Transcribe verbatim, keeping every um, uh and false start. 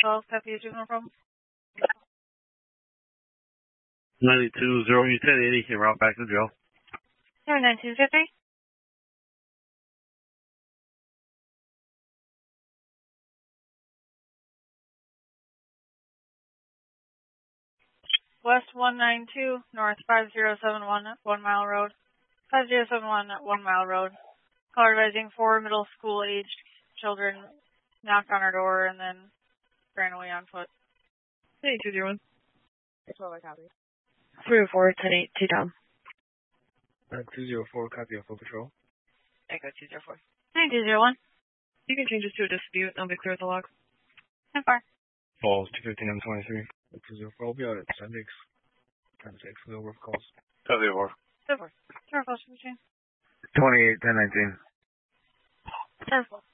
twelve, copy your juvenile problem. ninety-two, zero, you ten eighty, can route back to jail. Zero nine two zero three. West one nine two, north five zero seven one, one mile road. five zero seven one, one mile road. Call advising four middle school aged children knocked on our door and then ran away on foot. Hey, two zero one. twelve, I copy. three oh four, ten eight, two down. Uh, two zero four, copy of full patrol. Echo two zero four. nine two zero one. You can change this to a dispute, and I'll be clear with the log. How far? Falls, two fifteen, M twenty-three. two zero four, I'll be out at ten six. ten six, no work calls. Copy four. Zero four. Zero four, machine. twenty-eight, ten nineteen. Zero four.